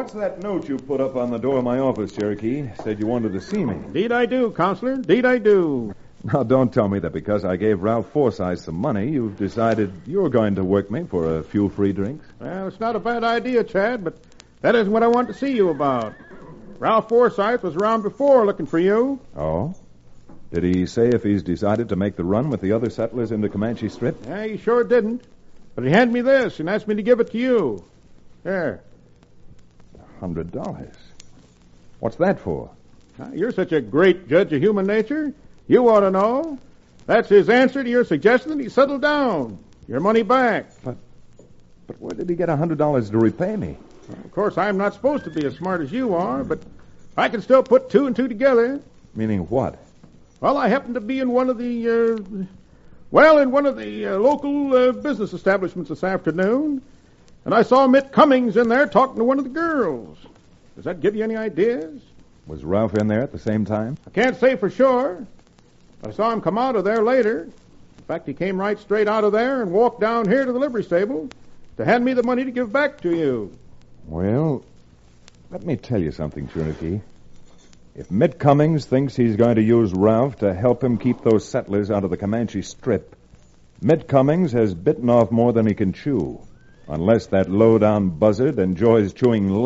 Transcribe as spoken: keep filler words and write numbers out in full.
what's that note you put up on the door of my office, Cherokee? Said you wanted to see me. Indeed I do, Counselor. Indeed I do. Now, don't tell me that because I gave Ralph Forsythe some money, you've decided you're going to work me for a few free drinks? Well, it's not a bad idea, Chad, but that isn't what I want to see you about. Ralph Forsythe was around before looking for you. Oh? Did he say if he's decided to make the run with the other settlers into Comanche Strip? Yeah, he sure didn't. But he handed me this and asked me to give it to you. There. A hundred dollars. What's that for? Now, you're such a great judge of human nature. You ought to know. That's his answer to your suggestion that he settle down. Your money back. But, but where did he get a hundred dollars to repay me? Well, of course, I'm not supposed to be as smart as you are, but I can still put two and two together. Meaning what? Well, I happened to be in one of the, uh, well, in one of the uh, local uh, business establishments this afternoon, and I saw Mitt Cummings in there talking to one of the girls. Does that give you any ideas? Was Ralph in there at the same time? I can't say for sure. I saw him come out of there later. In fact, he came right straight out of there and walked down here to the livery stable to hand me the money to give back to you. Well, let me tell you something, Cherokee. If Mitt Cummings thinks he's going to use Ralph to help him keep those settlers out of the Comanche Strip, Mitt Cummings has bitten off more than he can chew, unless that low-down buzzard enjoys chewing